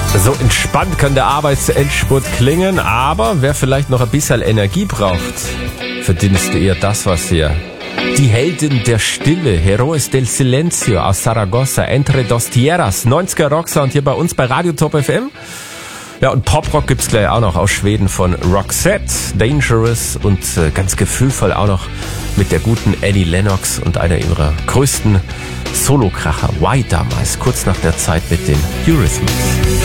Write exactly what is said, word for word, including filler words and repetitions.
So entspannt kann der Arbeitsendspurt klingen, aber wer vielleicht noch ein bisschen Energie braucht, für den ist eher das was hier. Die Heldin der Stille, Heroes del Silencio aus Saragossa, Entre dos Tierras, neunziger Rocksound hier bei uns bei Radio Top F M. Ja, und Poprock gibt's gleich auch noch aus Schweden von Roxette, Dangerous und äh, ganz gefühlvoll auch noch mit der guten Annie Lennox und einer ihrer größten Solokracher, Why damals, kurz nach der Zeit mit den Eurythmics.